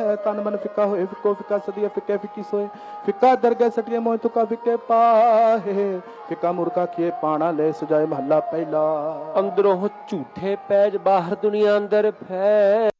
तन मन फिका होए फिको फिका सदिया फिके फिकी सोए फिका दरगह सटिया मोह तुका फिके पाहे फिका मुर्गा किए पाना ले सजाए महला पहला। अंदरों झूठे पैज बाहर दुनिया अंदर फै